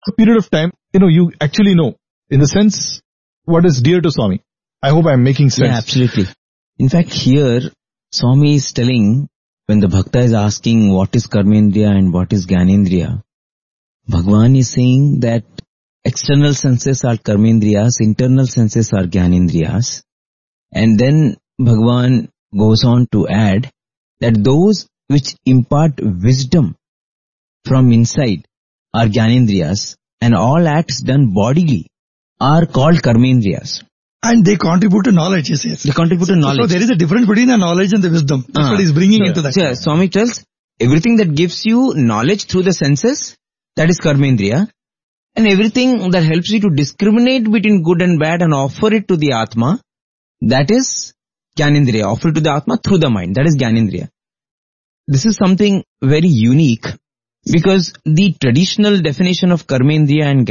a period of time, you actually know, in the sense, what is dear to Swami. I hope I'm making sense. Yeah, absolutely. In fact, here, Swami is telling, when the Bhakta is asking what is Karmendriya and what is Gyanendriya, Bhagavan is saying that external senses are Karmendriyas, internal senses are Gyanendriyas. And then Bhagavan goes on to add that those which impart wisdom from inside are Gyanendriyas, and all acts done bodily are called Karmendriyas. And they contribute to knowledge, he says. They contribute to knowledge. So there is a difference between the knowledge and the wisdom. That's what he's bringing into that. So Swami tells, everything that gives you knowledge through the senses, that is Karmendriya. And everything that helps you to discriminate between good and bad and offer it to the Atma, that is Gyanendriya. Offer it to the Atma through the mind. That is Gyanendriya. This is something very unique, because the traditional definition of Karmendriya and